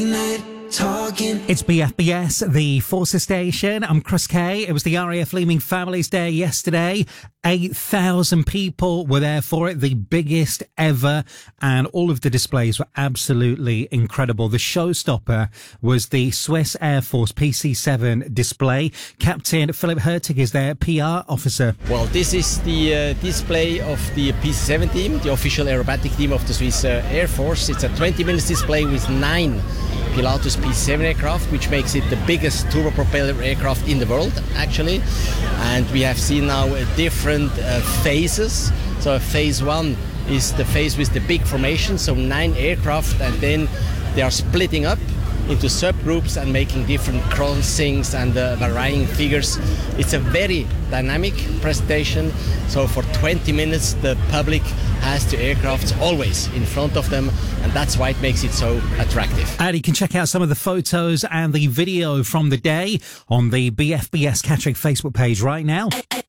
It's BFBS, the Forces station. I'm Chris Kay. It was the RAF Leeming Families Day yesterday. 8,000 people were there for it, the biggest ever, and all of the displays were absolutely incredible. The showstopper was the Swiss Air Force PC-7 display. Captain Philip Hertig is their PR officer. Well, this is the display of the PC-7 team, the official aerobatic team of the Swiss Air Force. It's a 20-minute display with 9 Pilatus PC-7 aircraft, which makes it the biggest turbopropeller aircraft in the world, actually. And we have seen now different phases. So phase 1 is the phase with the big formation, so 9 aircraft, and then they are splitting up into subgroups and making different crossings and varying figures. It's a very dynamic presentation. So for 20 minutes, the public has the aircrafts always in front of them, and that's why it makes it so attractive. And you can check out some of the photos and the video from the day on the BFBS Catterick Facebook page right now.